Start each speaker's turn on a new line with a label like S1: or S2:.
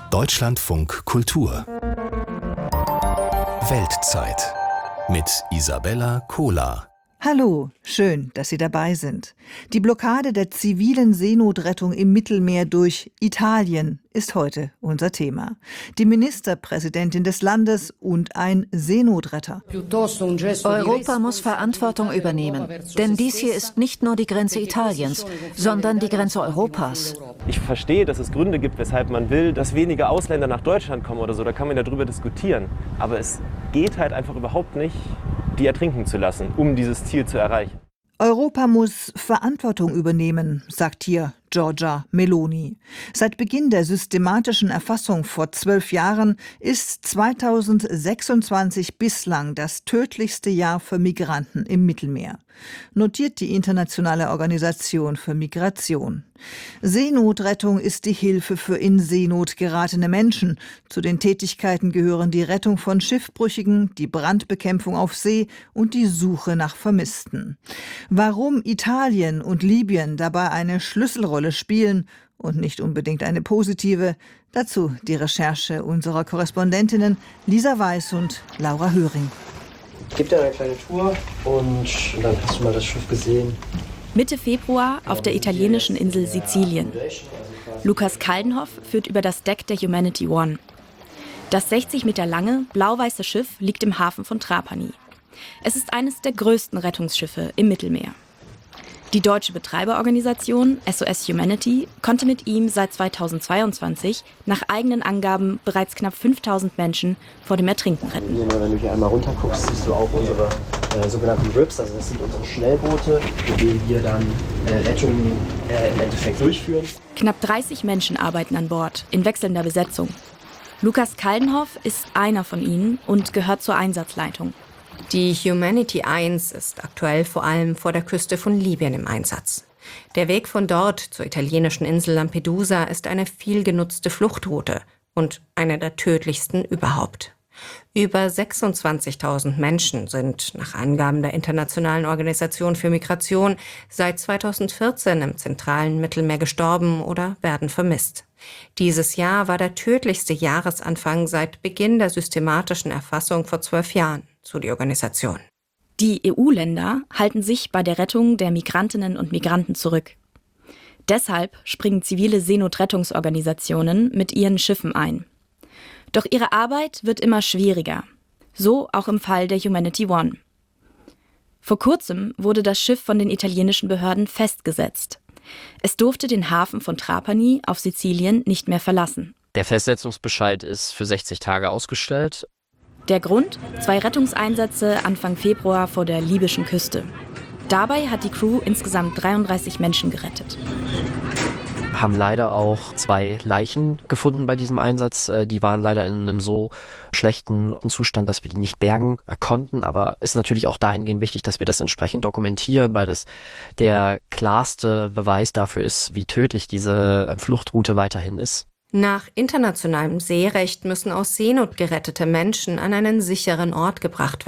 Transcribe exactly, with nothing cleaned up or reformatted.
S1: Deutschlandfunk Kultur Weltzeit mit Isabella Kohler.
S2: Hallo, schön, dass Sie dabei sind. Die Blockade der zivilen Seenotrettung im Mittelmeer durch Italien ist heute unser Thema. Die Ministerpräsidentin des Landes und ein Seenotretter.
S3: Europa muss Verantwortung übernehmen, denn dies hier ist nicht nur die Grenze Italiens, sondern die Grenze Europas.
S4: Ich verstehe, dass es Gründe gibt, weshalb man will, dass weniger Ausländer nach Deutschland kommen oder so, da kann man ja darüber diskutieren. Aber es geht halt einfach überhaupt nicht, die ertrinken zu lassen, um dieses Ziel zu erreichen.
S2: Europa muss Verantwortung übernehmen, sagt hier Giorgia Meloni. Seit Beginn der systematischen Erfassung vor zwölf Jahren ist zweitausendsechsundzwanzig bislang das tödlichste Jahr für Migranten im Mittelmeer, notiert die Internationale Organisation für Migration. Seenotrettung ist die Hilfe für in Seenot geratene Menschen. Zu den Tätigkeiten gehören die Rettung von Schiffbrüchigen, die Brandbekämpfung auf See und die Suche nach Vermissten. Warum Italien und Libyen dabei eine Schlüsselrolle spielen und nicht unbedingt eine positive, dazu die Recherche unserer Korrespondentinnen Lisa Weiß und Laura Höring.
S5: Ich gebe dir eine kleine Tour und dann hast du mal das Schiff gesehen.
S6: Mitte Februar auf der italienischen Insel Sizilien. Lukas Kaldenhoff führt über das Deck der Humanity One. Das sechzig Meter lange, blau-weiße Schiff liegt im Hafen von Trapani. Es ist eines der größten Rettungsschiffe im Mittelmeer. Die deutsche Betreiberorganisation S O S Humanity konnte mit ihm seit zweitausendzweiundzwanzig nach eigenen Angaben bereits knapp fünftausend Menschen vor dem Ertrinken retten.
S5: Wenn du hier einmal runter guckst, siehst du auch unsere äh, sogenannten R I Ps, also das sind unsere Schnellboote, mit denen wir dann äh, Rettungen äh, im Endeffekt durchführen.
S6: Knapp dreißig Menschen arbeiten an Bord, in wechselnder Besetzung. Lukas Kaldenhoff ist einer von ihnen und gehört zur Einsatzleitung.
S7: Die Humanity eins ist aktuell vor allem vor der Küste von Libyen im Einsatz. Der Weg von dort zur italienischen Insel Lampedusa ist eine viel genutzte Fluchtroute und eine der tödlichsten überhaupt. Über sechsundzwanzigtausend Menschen sind nach Angaben der Internationalen Organisation für Migration seit zweitausendvierzehn im zentralen Mittelmeer gestorben oder werden vermisst. Dieses Jahr war der tödlichste Jahresanfang seit Beginn der systematischen Erfassung vor zwölf Jahren, so die Organisation.
S6: Die E U-Länder halten sich bei der Rettung der Migrantinnen und Migranten zurück. Deshalb springen zivile Seenotrettungsorganisationen mit ihren Schiffen ein. Doch ihre Arbeit wird immer schwieriger. So auch im Fall der Humanity One. Vor kurzem wurde das Schiff von den italienischen Behörden festgesetzt. Es durfte den Hafen von Trapani auf Sizilien nicht mehr verlassen.
S8: Der Festsetzungsbescheid ist für sechzig Tage ausgestellt.
S6: Der Grund? Zwei Rettungseinsätze Anfang Februar vor der libyschen Küste. Dabei hat die Crew insgesamt dreiunddreißig Menschen gerettet.
S8: Haben leider auch zwei Leichen gefunden bei diesem Einsatz. Die waren leider in einem so schlechten Zustand, dass wir die nicht bergen konnten. Aber ist natürlich auch dahingehend wichtig, dass wir das entsprechend dokumentieren, weil das der klarste Beweis dafür ist, wie tödlich diese Fluchtroute weiterhin ist.
S7: Nach internationalem Seerecht müssen aus Seenot gerettete Menschen an einen sicheren Ort gebracht werden.